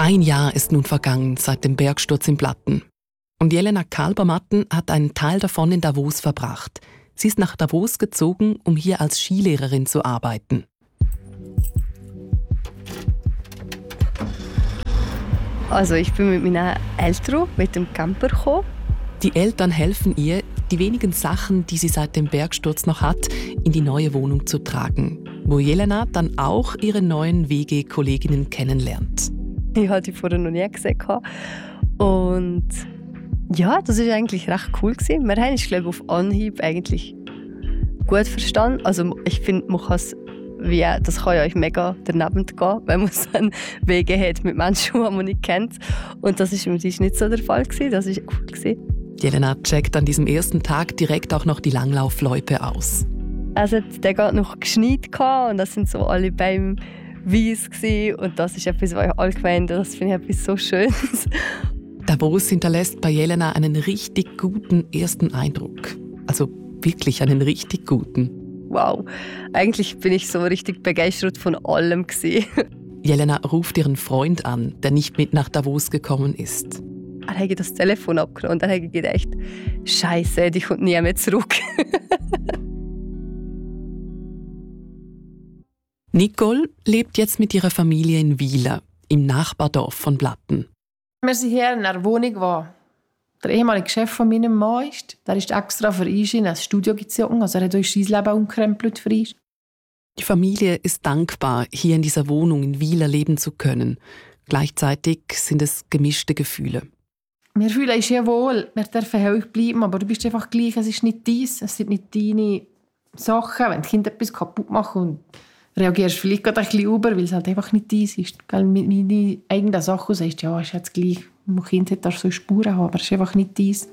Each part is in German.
Ein Jahr ist nun vergangen seit dem Bergsturz in Blatten. Und Jelena Kalbermatten hat einen Teil davon in Davos verbracht. Sie ist nach Davos gezogen, um hier als Skilehrerin zu arbeiten. Also ich bin mit meinen Eltern mit dem Camper gekommen. Die Eltern helfen ihr, die wenigen Sachen, die sie seit dem Bergsturz noch hat, in die neue Wohnung zu tragen, wo Jelena dann auch ihre neuen WG-Kolleginnen kennenlernt. Ich hatte die vorher noch nie gesehen. Und ja, das war eigentlich recht cool. Wir haben uns, glaube ich, auf Anhieb eigentlich gut verstanden. Also ich finde, das kann ja euch mega daneben gehen, wenn man dann Wege hat mit Menschen, die man nicht kennt. Und das war nicht so der Fall. Das war cool. Jelena checkt an diesem ersten Tag direkt auch noch die Langlaufloipe aus. Also der hat noch geschneit und das sind so alle beim Weiss gewesen. Und das ist etwas, was ich allgemein, das finde ich etwas so Schönes. Davos hinterlässt bei Jelena einen richtig guten ersten Eindruck. Also wirklich einen richtig guten. Wow, eigentlich bin ich so richtig begeistert von allem gewesen. Jelena ruft ihren Freund an, der nicht mit nach Davos gekommen ist. Er hat das Telefon abgenommen und er hat gedacht, Scheiße, die kommt nie mehr zurück. Nicole lebt jetzt mit ihrer Familie in Wieler, im Nachbardorf von Blatten. Wir sind hier in einer Wohnung, wo der ehemalige Chef von meinem Mann ist. Der ist extra für uns in ein Studio gezogen. Also er hat uns sein Leben umkrempelt für uns. Die Familie ist dankbar, hier in dieser Wohnung in Wieler leben zu können. Gleichzeitig sind es gemischte Gefühle. Wir fühlen uns ja wohl. Wir dürfen hier bleiben, aber du bist einfach gleich. Es ist nicht dies, es sind nicht deine Sachen. Wenn die Kinder etwas kaputt machen und reagierst vielleicht gerade ein bisschen über, weil es halt einfach nicht dies ist. Mit meinen eigenen Sachen sagst du, ja, ist jetzt gleich. Mein Kind hat so Spuren haben, aber es ist einfach nicht dies.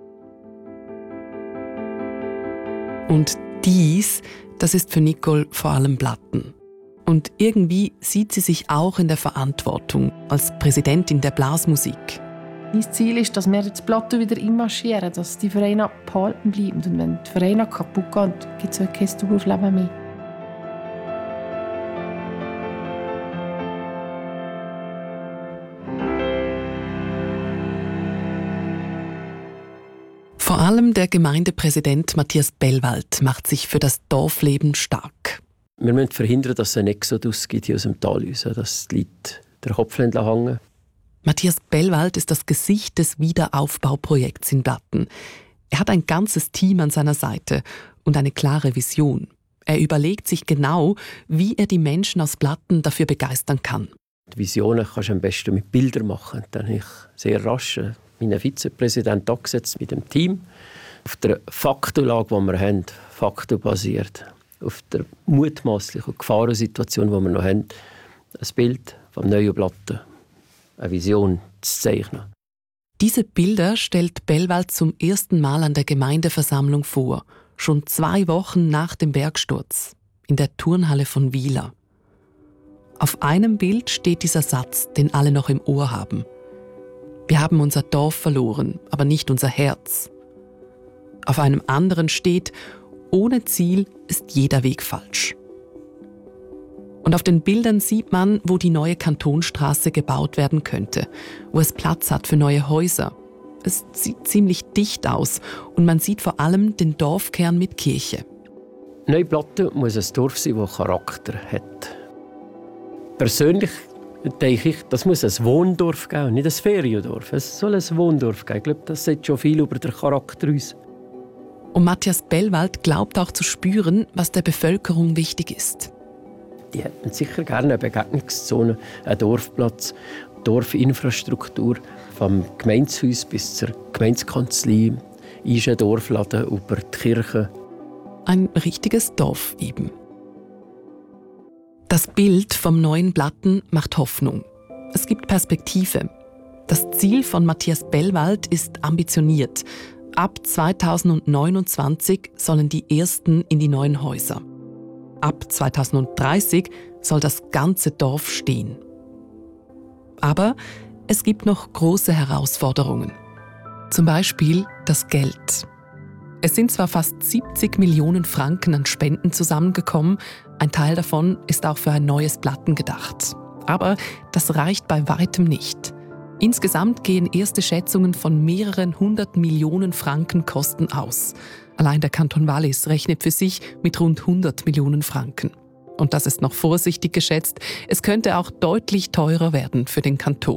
Und dies, das ist für Nicole vor allem Blatten. Und irgendwie sieht sie sich auch in der Verantwortung als Präsidentin der Blasmusik. Mein Ziel ist, dass wir jetzt Plateau wieder einmarschieren, dass die Vereine behalten bleiben. Und wenn die Vereine kaputt gehen, gibt es kein Daueraufleben mehr. Vor allem der Gemeindepräsident Matthias Bellwald macht sich für das Dorfleben stark. Wir müssen verhindern, dass es einen Exodus gibt hier aus dem Tal raus, dass die Leute den Kopf hängen. Matthias Bellwald ist das Gesicht des Wiederaufbauprojekts in Blatten. Er hat ein ganzes Team an seiner Seite und eine klare Vision. Er überlegt sich genau, wie er die Menschen aus Blatten dafür begeistern kann. Die Visionen kannst du am besten mit Bildern machen. Dann habe ich sehr rasch meinen Vizepräsidenten angesetzt mit dem Team. Auf der Faktenlage, die wir haben, faktenbasiert, auf der mutmaßlichen Gefahrensituation, die wir noch haben, ein Bild vom neuen Blatten, eine Vision zu zeichnen. Diese Bilder stellt Bellwald zum ersten Mal an der Gemeindeversammlung vor, schon 2 Wochen nach dem Bergsturz, in der Turnhalle von Wieler. Auf einem Bild steht dieser Satz, den alle noch im Ohr haben. Wir haben unser Dorf verloren, aber nicht unser Herz. Auf einem anderen steht, ohne Ziel ist jeder Weg falsch. Und auf den Bildern sieht man, wo die neue Kantonstraße gebaut werden könnte, wo es Platz hat für neue Häuser. Es sieht ziemlich dicht aus und man sieht vor allem den Dorfkern mit Kirche. Neublatten muss ein Dorf sein, das Charakter hat. Persönlich denke ich, das muss ein Wohndorf geben, nicht ein Feriendorf. Es soll ein Wohndorf geben. Ich glaube, das sagt schon viel über den Charakter aus. Und Matthias Bellwald glaubt auch zu spüren, was der Bevölkerung wichtig ist. Die hätten sicher gerne eine Begegnungszone, einen Dorfplatz, Dorfinfrastruktur, vom Gemeindehaus bis zur Gemeindekanzlei, ein Dorfladen über die Kirche. Ein richtiges Dorf eben. Das Bild vom neuen Blatten macht Hoffnung. Es gibt Perspektive. Das Ziel von Matthias Bellwald ist ambitioniert. Ab 2029 sollen die Ersten in die neuen Häuser. Ab 2030 soll das ganze Dorf stehen. Aber es gibt noch große Herausforderungen. Zum Beispiel das Geld. Es sind zwar fast 70 Millionen Franken an Spenden zusammengekommen, ein Teil davon ist auch für ein neues Blatten gedacht. Aber das reicht bei weitem nicht. Insgesamt gehen erste Schätzungen von mehreren 100 Millionen Franken Kosten aus. Allein der Kanton Wallis rechnet für sich mit rund 100 Millionen Franken. Und das ist noch vorsichtig geschätzt. Es könnte auch deutlich teurer werden für den Kanton.